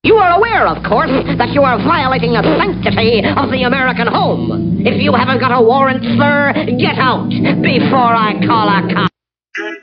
You are aware, of course, that you are violating the sanctity of the American home. If you haven't got a warrant, sir, get out before I call a cop.